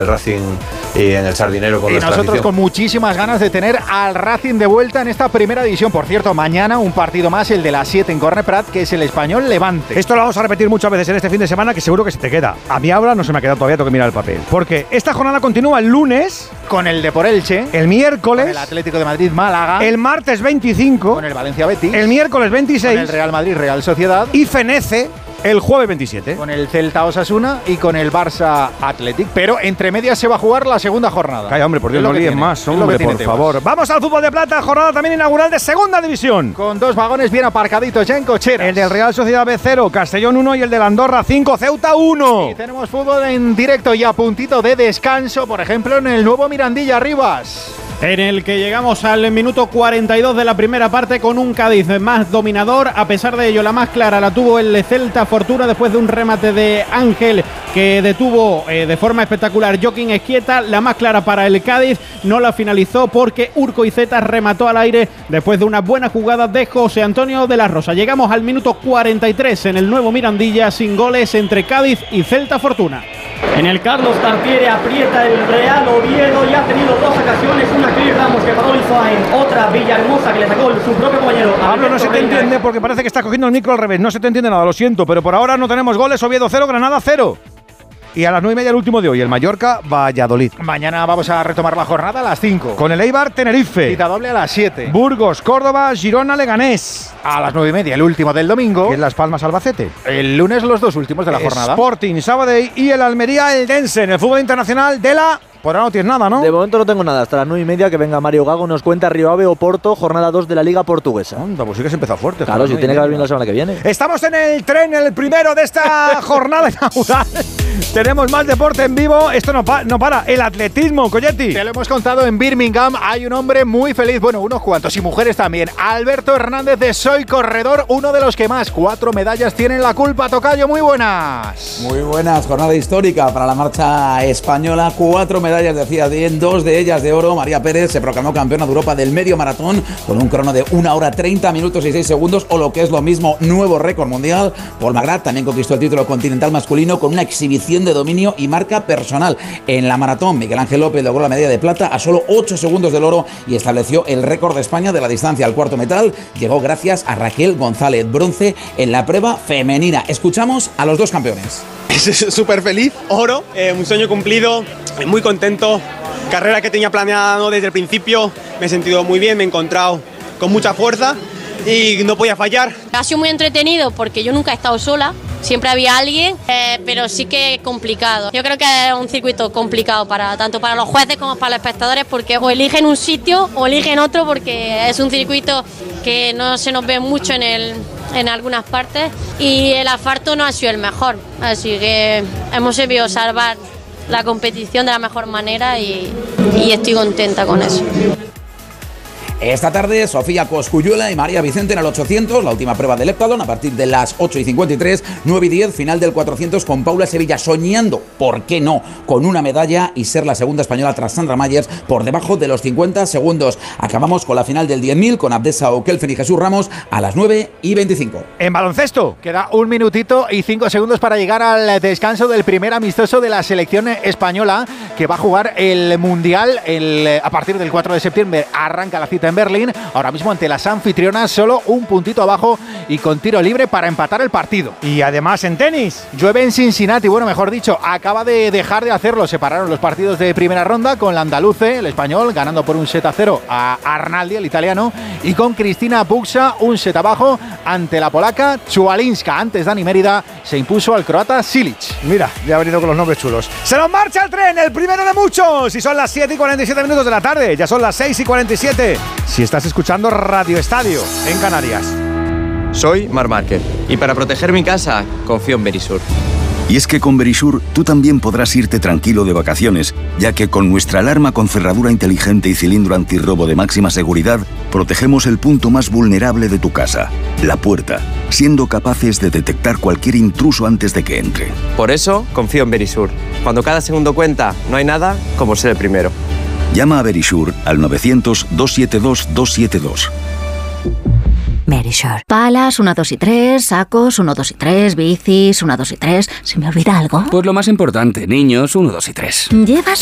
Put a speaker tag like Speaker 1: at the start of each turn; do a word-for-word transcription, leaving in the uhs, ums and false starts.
Speaker 1: el Racing y en el Sardinero con
Speaker 2: y
Speaker 1: nuestra
Speaker 2: nosotros
Speaker 1: afición.
Speaker 2: Con muchísimas ganas de tener al Racing de vuelta en esta primera división. Por cierto, mañana un partido más, el de las siete en Corne Prat, que es el Español Levante.
Speaker 3: Esto lo vamos a repetir muchas veces en este fin de semana, que seguro que se te queda. A mí ahora no se me ha quedado todavía, tengo que mirar el papel. Porque esta jornada continúa el lunes,
Speaker 2: con el de por Elche,
Speaker 3: el miércoles,
Speaker 2: con el Atlético de Madrid Málaga,
Speaker 3: el martes veinticinco,
Speaker 2: con el Valencia Betis,
Speaker 3: el miércoles veintiséis,
Speaker 2: con el Real Madrid Real Sociedad
Speaker 3: y Fenece el jueves veintisiete.
Speaker 2: Con el Celta Osasuna y con el Barça Athletic. Pero entre medias se va a jugar la segunda jornada.
Speaker 3: Calla, hombre, por Dios, no líes más, hombre, por favor. Vamos al fútbol de plata, jornada también inaugural de segunda división.
Speaker 2: Con dos vagones bien aparcaditos ya en cocheras.
Speaker 3: El del Real Sociedad B cero, Castellón uno y el del Andorra cinco, Ceuta uno.
Speaker 2: Y tenemos fútbol en directo y a puntito de descanso, por ejemplo, en el nuevo Mirandilla Rivas,
Speaker 4: en el que llegamos al minuto cuarenta y dos de la primera parte con un Cádiz más dominador. A pesar de ello, la más clara la tuvo el Celta Fortuna después de un remate de Ángel que detuvo eh, de forma espectacular Joaquín Esquieta. La más clara para el Cádiz no la finalizó porque Urco Iceta remató al aire después de una buena jugada de José Antonio de la Rosa. Llegamos al minuto cuarenta y tres en el nuevo Mirandilla, sin goles entre Cádiz y Celta Fortuna.
Speaker 5: En el Carlos Tartiere aprieta el Real Oviedo y ha tenido dos ocasiones, una Cris Ramos que paró en otra Villahermosa que le sacó su propio compañero.
Speaker 3: Pablo, no se te entiende porque parece que estás cogiendo el micro al revés, no se te entiende nada, lo siento, pero por ahora no tenemos goles. Oviedo cero, Granada cero. Y a las nueve y media el último de hoy, el Mallorca Valladolid.
Speaker 2: Mañana vamos a retomar la jornada a las cinco.
Speaker 3: Con el Eibar Tenerife.
Speaker 2: Cita doble a las siete.
Speaker 3: Burgos, Córdoba, Girona, Leganés.
Speaker 2: A las nueve y media el último del domingo.
Speaker 3: Que es Las Palmas Albacete.
Speaker 2: El lunes los dos últimos de la jornada.
Speaker 3: Sporting, Sabadell y el Almería Eldense. En el fútbol internacional de la... Por ahora no tienes nada, ¿no?
Speaker 6: De momento no tengo nada. Hasta las nueve y media que venga Mario Gago nos cuenta Río Ave Oporto, jornada dos de la Liga Portuguesa.
Speaker 3: Anda, pues sí que se empezó fuerte.
Speaker 6: Claro, si tiene que haber bien la semana que viene.
Speaker 3: Estamos en el tren, el primero de esta jornada inaugural. Tenemos más deporte en vivo. Esto no, pa no para. El atletismo, Colletti.
Speaker 2: Te lo hemos contado en Birmingham. Hay un hombre muy feliz. Bueno, unos cuantos. Y mujeres también. Alberto Hernández de Soy Corredor. Uno de los que más. Cuatro medallas tienen la culpa. Tocayo, muy buenas.
Speaker 7: Muy buenas. Jornada histórica para la marcha española. Cuatro medallas, decía bien. Dos de ellas de oro. María Pérez se proclamó campeona de Europa del medio maratón con un crono de una hora treinta minutos y seis segundos. O lo que es lo mismo, nuevo récord mundial. Paul Magrat también conquistó el título continental masculino con una exhibición de dominio y marca personal. En la maratón, Miguel Ángel López logró la medalla de plata a solo ocho segundos del oro y estableció el récord de España de la distancia al cuarto metal. Llegó gracias a Raquel González, bronce en la prueba femenina. Escuchamos a los dos campeones.
Speaker 8: Súper feliz, oro, eh, un sueño cumplido, muy contento. Carrera que tenía planeada desde el principio, me he sentido muy bien, me he encontrado con mucha fuerza y no podía fallar.
Speaker 9: Ha sido muy entretenido porque yo nunca he estado sola, siempre había alguien, eh, pero sí que complicado. Yo creo que es un circuito complicado para tanto para los jueces como para los espectadores porque o eligen un sitio o eligen otro porque es un circuito que no se nos ve mucho en el en algunas partes y el asfalto no ha sido el mejor, así que hemos sabido salvar la competición de la mejor manera y, y estoy contenta con eso.
Speaker 7: Esta tarde, Sofía Cosculluela y María Vicente en el ochocientos, la última prueba del heptatlón, a partir de las ocho y cincuenta y tres, nueve y diez, final del cuatrocientos con Paula Sevilla, soñando, ¿por qué no?, con una medalla y ser la segunda española tras Sandra Myers por debajo de los cincuenta segundos. Acabamos con la final del diez mil, con Abdesa Okelfen y Jesús Ramos a las nueve y veinticinco.
Speaker 3: En baloncesto.
Speaker 2: Queda un minutito y cinco segundos para llegar al descanso del primer amistoso de la selección española, que va a jugar el Mundial el, a partir del cuatro de septiembre. Arranca la cita en Berlín, ahora mismo ante las anfitrionas, solo un puntito abajo y con tiro libre para empatar el partido.
Speaker 3: Y además en tenis.
Speaker 2: Llueve en Cincinnati, bueno, mejor dicho, acaba de dejar de hacerlo. Separaron los partidos de primera ronda con la andaluce, el español, ganando por un set a cero a Arnaldi, el italiano, y con Cristina Buxa, un set abajo ante la polaca Chualinska. Antes Dani Mérida se impuso al croata Silic.
Speaker 3: Mira, ya ha venido con los nombres chulos. ¡Se nos marcha el tren! ¡El primero de muchos! Y son las siete y cuarenta y siete minutos de la tarde. Ya son las seis y cuarenta y siete. Si estás escuchando Radio Estadio en Canarias.
Speaker 10: Soy Marc Márquez y para proteger mi casa confío en Verisur.
Speaker 11: Y es que con Verisur tú también podrás irte tranquilo de vacaciones, ya que con nuestra alarma con cerradura inteligente y cilindro antirrobo de máxima seguridad, protegemos el punto más vulnerable de tu casa, la puerta, siendo capaces de detectar cualquier intruso antes de que entre.
Speaker 10: Por eso confío en Verisur. Cuando cada segundo cuenta, no hay nada como ser el primero.
Speaker 11: Llama a Verisur al novecientos, doscientos setenta y dos, doscientos setenta y dos.
Speaker 12: Verisure. Palas, uno, dos y tres, sacos, uno, dos y tres, bicis, uno, dos y tres. ¿Se me olvida algo?
Speaker 13: Pues lo más importante, niños, uno, dos y tres.
Speaker 12: ¿Llevas